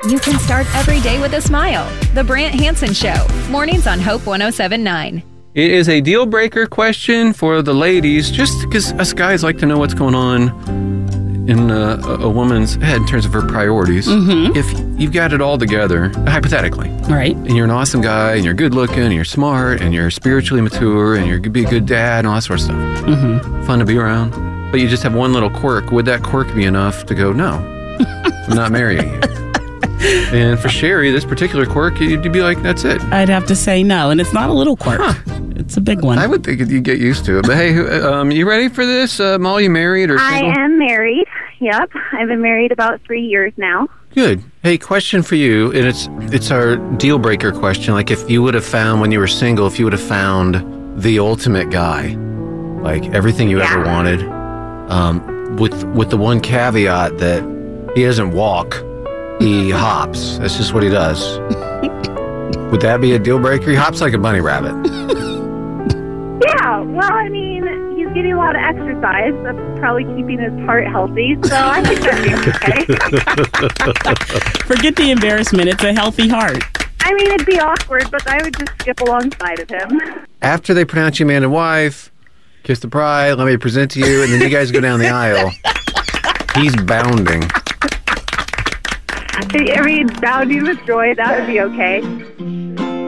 You can start every day with a smile. The Brant Hansen Show. Mornings on Hope 107.9. It is a deal breaker question for the ladies, just because us guys like to know what's going on in a woman's head in terms of her priorities. Mm-hmm. If you've got it all together, hypothetically, Right. and you're an awesome guy, and you're good looking, and you're smart, and you're spiritually mature, and you're going to be a good dad, and all that sort of stuff. Mm-hmm. Fun to be around. But you just have one little quirk. Would that quirk be enough to go, no, I'm not marrying you? And for Sherry, this particular quirk, you'd be like, that's it. I'd have to say no, and it's not a little quirk. Huh. It's a big one. I would think you'd get used to it. But hey, you ready for this? Molly, you married or single? I am married. Yep. I've been married about 3 years now. Good. Hey, question for you, and it's our deal breaker question. Like, if you would have found when you were single, if you would have found the ultimate guy, like everything you ever wanted, with the one caveat that he doesn't walk, he hops. That's just what he does. Would that be a deal breaker? He hops like a bunny rabbit. Yeah. Well, I mean, he's getting a lot of exercise. That's probably keeping his heart healthy. So I think that'd be okay. Forget the embarrassment. It's a healthy heart. I mean, it'd be awkward, but I would just skip alongside of him. After they pronounce you man and wife, kiss the bride, let me present to you, and then you guys go down the aisle. He's bounding. I mean, bounding with joy, that would be okay.